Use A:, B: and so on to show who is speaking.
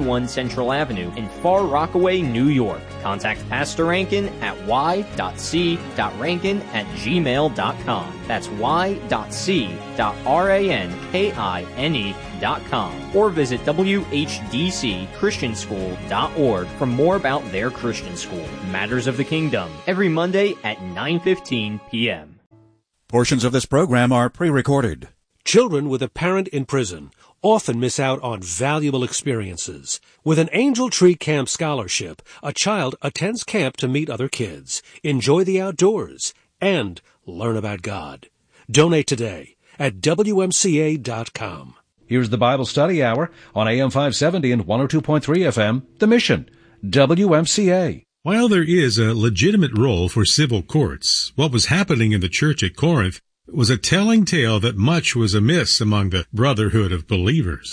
A: 121 Central Avenue in Far Rockaway, New York. Contact Pastor Rankin at y.c.rankin@gmail.com. That's y.c.rankine.com. Or visit whdcchristianschool.org for more about their Christian school. Matters of the Kingdom, every Monday at 9:15 p.m.
B: Portions of this program are pre-recorded.
C: Children with a parent in prison often miss out on valuable experiences. With an Angel Tree Camp scholarship, a child attends camp to meet other kids, enjoy the outdoors, and learn about God. Donate today at WMCA.com.
D: Here's the Bible Study Hour on AM 570 and 102.3 FM, The Mission, WMCA.
E: While there is a legitimate role for civil courts, what was happening in the church at Corinth was a telling tale that much was amiss among the brotherhood of believers.